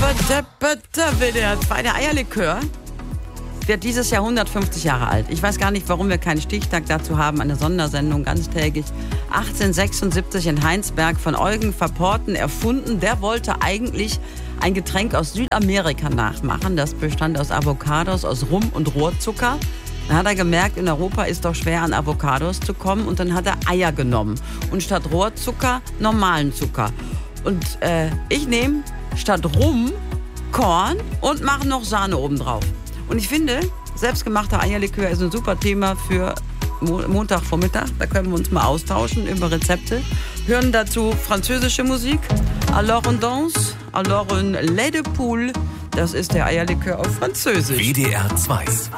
WDR 2, der Eierlikör wird dieses Jahr 150 Jahre alt. Ich weiß gar nicht, warum wir keinen Stichtag dazu haben, eine Sondersendung ganztägig. 1876 in Heinsberg von Eugen Verporten erfunden. Der wollte eigentlich ein Getränk aus Südamerika nachmachen. Das bestand aus Avocados, aus Rum und Rohrzucker. Dann hat er gemerkt, in Europa ist doch schwer an Avocados zu kommen. Und dann hat er Eier genommen. Und statt Rohrzucker normalen Zucker. Und ich nehme statt Rum Korn und mache noch Sahne obendrauf. Und ich finde, selbstgemachter Eierlikör ist ein super Thema für Montagvormittag. Da können wir uns mal austauschen über Rezepte. Hören dazu französische Musik. Alors on danse, alors on lait de poule. Das ist der Eierlikör auf Französisch. WDR 2.